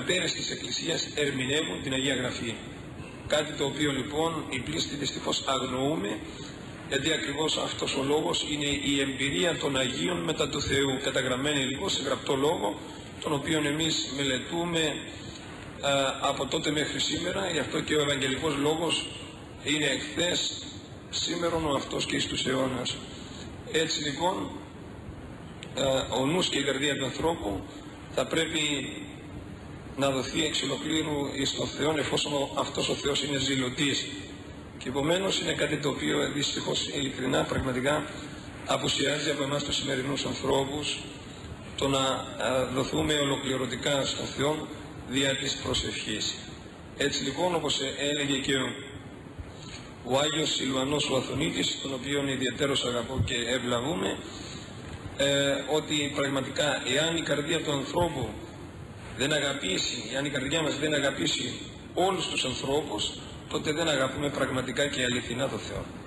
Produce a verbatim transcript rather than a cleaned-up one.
πατέρες της Εκκλησίας ερμηνεύουν την Αγία Γραφή. Κάτι το οποίο λοιπόν οι πλήστοι δυστυχώς αγνοούμε, γιατί ακριβώς αυτός ο λόγος είναι η εμπειρία των Αγίων μετά του Θεού, καταγραμμένη λοιπόν σε γραπτό λόγο, τον οποίο εμείς μελετούμε α, από τότε μέχρι σήμερα. Γι' αυτό και ο Ευαγγελικός λόγος είναι εχθές, σήμερον ο αυτός και εις τους αιώνας. Έτσι λοιπόν α, ο νους και η καρδία του ανθρώπου θα πρέπει να δοθεί εξ ολοκλήρου εις τον Θεό, εφόσον αυτός ο Θεός είναι ζηλωτής. Και επομένως είναι κάτι το οποίο δυστυχώς ειλικρινά πραγματικά απουσιάζει από εμάς τους σημερινούς ανθρώπους, το να δοθούμε ολοκληρωτικά στον Θεό δια της προσευχής. Έτσι λοιπόν, όπως έλεγε και ο, ο Άγιος Σιλβανός ο Αθωνίτης, τον οποίον ιδιαίτερος αγαπώ και ευλαβούμε, ε, ότι πραγματικά εάν η καρδία του ανθρώπου δεν αγαπήσει, εάν η καρδιά μας δεν αγαπήσει όλους τους ανθρώπους, τότε δεν αγαπούμε πραγματικά και αληθινά το Θεό.